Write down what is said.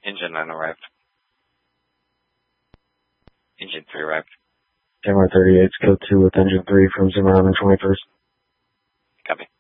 Engine 9 arrived. Engine 3 arrived. Camera 38, code 2 with engine 3 from Zimmerman 21st. Copy.